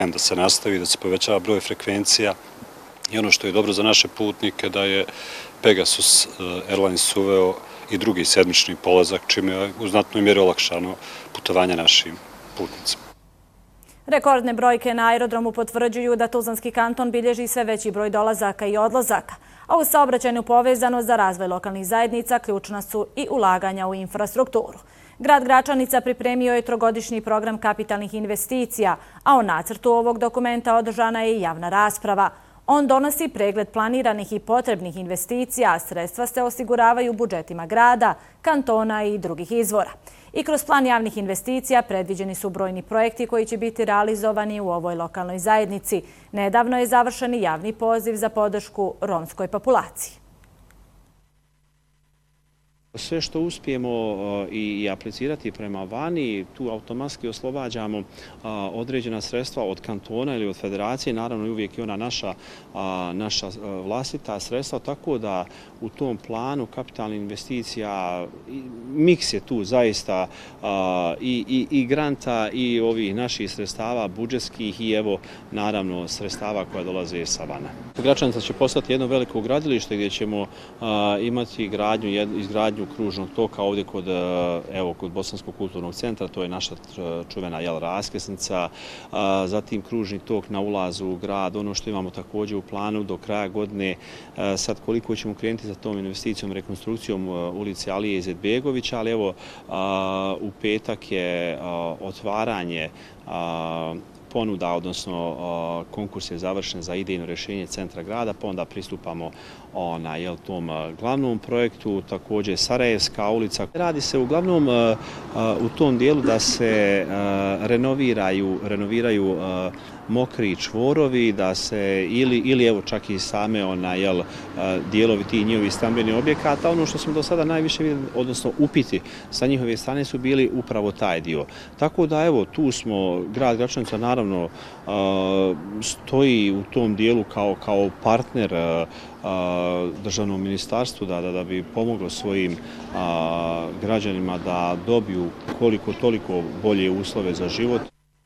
Da se nastavi, da se povećava broj frekvencija i ono što je dobro za naše putnike da je Pegasus Airlines uveo i drugi sedmični polazak, čime je u znatnoj mjeri olakšano putovanje našim putnicima. Rekordne brojke na aerodromu potvrđuju da Tuzlanski kanton bilježi sve veći broj dolazaka i odlazaka, a u saobraćajnu povezanost za razvoj lokalnih zajednica ključna su i ulaganja u infrastrukturu. Grad Gračanica pripremio je trogodišnji program kapitalnih investicija, a o nacrtu ovog dokumenta održana je i javna rasprava. On donosi pregled planiranih i potrebnih investicija, a sredstva se osiguravaju budžetima grada, kantona i drugih izvora. I kroz plan javnih investicija predviđeni su brojni projekti koji će biti realizovani u ovoj lokalnoj zajednici. Nedavno je završen i javni poziv za podršku romskoj populaciji. Sve što uspijemo i aplicirati prema vani, tu automatski oslobađamo određena sredstva od kantona ili od federacije, naravno i uvijek i ona naša vlastita sredstva, tako da u tom planu kapitalnih investicija miks je tu zaista i granta i ovih naših sredstava budžetskih i evo naravno sredstava koja dolaze sa vana. Gračanica će postati jedno veliko gradilište gdje ćemo imati izgradnju kružnog toka ovdje kod Bosanskog kulturnog centra, to je naša čuvena raskrsnica, zatim kružni tok na ulazu u grad, ono što imamo također u planu do kraja godine, sad koliko ćemo krenuti za tom investicijom, rekonstrukcijom ulice Alije Izetbegovića, ali evo u petak je otvaranje ponuda, odnosno konkurs je završen za idejno rješenje centra grada, pa onda pristupamo tom glavnom projektu, također Sarajevska ulica. Radi se uglavnom u tom dijelu da se renoviraju mokri čvorovi, da se ili evo čak i same dijelovi tih njihovih stambenih objekata. Ono što smo do sada najviše vidjeli, odnosno upiti sa njihove strane su bili upravo taj dio. Tako da evo tu smo, grad Gračanica naravno stoji u tom dijelu kao partner državnom ministarstvu da bi pomoglo svojim građanima da dobiju koliko toliko bolje uslove za život.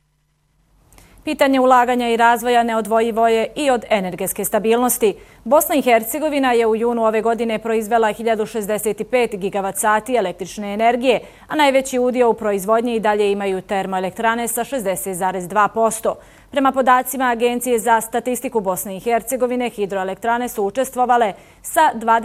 Pitanje ulaganja i razvoja neodvojivo je i od energetske stabilnosti. Bosna i Hercegovina je u junu ove godine proizvela 1065 gigavat sati električne energije, a najveći udio u proizvodnji i dalje imaju termoelektrane sa 60,2%. Prema podacima Agencije za statistiku Bosne i Hercegovine, hidroelektrane su učestvovale sa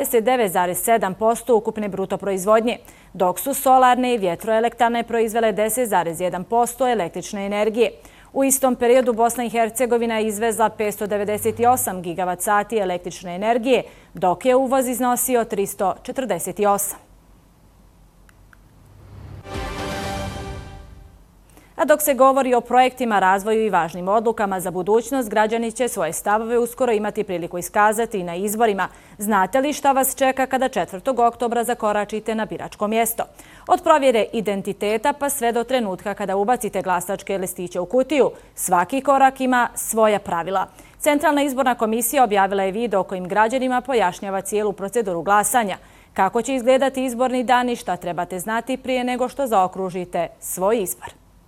29,7% ukupne bruto proizvodnje, dok su solarne i vjetroelektrane proizvele 10,1% električne energije. U istom periodu Bosna i Hercegovina je izvezla 598 gigavat sati električne energije, dok je uvoz iznosio 348. A dok se govori o projektima, razvoju i važnim odlukama za budućnost, građani će svoje stavove uskoro imati priliku iskazati i na izborima. Znate li šta vas čeka kada 4. oktobra zakoračite na biračko mjesto? Od provjere identiteta pa sve do trenutka kada ubacite glasačke listiće u kutiju, svaki korak ima svoja pravila. Centralna izborna komisija objavila je video kojim građanima pojašnjava cijelu proceduru glasanja. Kako će izgledati izborni dan i šta trebate znati prije nego što zaokružite svoj izbor.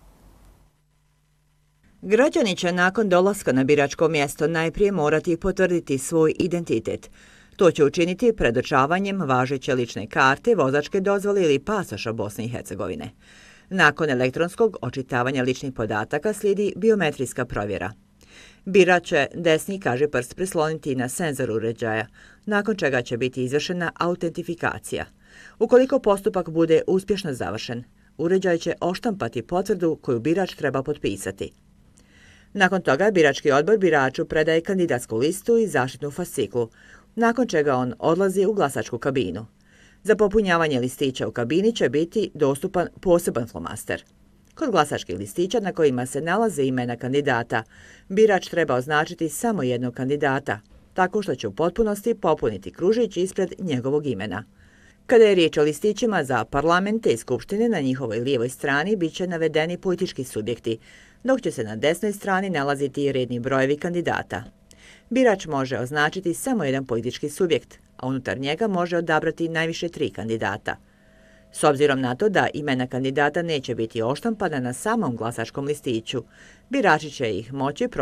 Građani će nakon dolaska na biračko mjesto najprije morati potvrditi svoj identitet. To će učiniti predočavanjem važeće lične karte, vozačke dozvole ili pasoša Bosne i Hercegovine. Nakon elektronskog očitavanja ličnih podataka slijedi biometrijska provjera. Birač će desni kažiprst prisloniti na senzor uređaja, nakon čega će biti izvršena autentifikacija. Ukoliko postupak bude uspješno završen, uređaj će oštampati potvrdu koju birač treba potpisati. Nakon toga birački odbor biraču predaje kandidatsku listu i zaštitnu fasciklu, nakon čega on odlazi u glasačku kabinu. Za popunjavanje listića u kabini će biti dostupan poseban flomaster. Kod glasačkih listića na kojima se nalaze imena kandidata, birač treba označiti samo jednog kandidata, tako što će u potpunosti popuniti kružić ispred njegovog imena. Kada je riječ o listićima za parlamente i skupštine, na njihovoj lijevoj strani bit će navedeni politički subjekti, dok će se na desnoj strani nalaziti i redni brojevi kandidata. Birač može označiti samo jedan politički subjekt, a unutar njega može odabrati najviše 3 kandidata. S obzirom na to da imena kandidata neće biti oštampana na samom glasačkom listiću, birači će ih moći